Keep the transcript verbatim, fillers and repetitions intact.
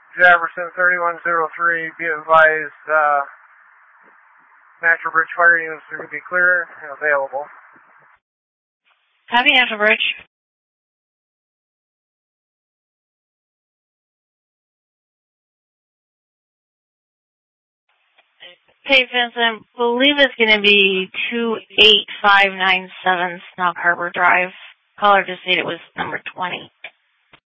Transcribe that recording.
Jefferson thirty-one oh three, be advised, uh, Natural Bridge fire units are going to be clear and available. Copy, Natural Bridge. Okay, Vincent, I believe it's going to be two eight five nine seven Snug Harbor Drive. Caller just said it was number twenty.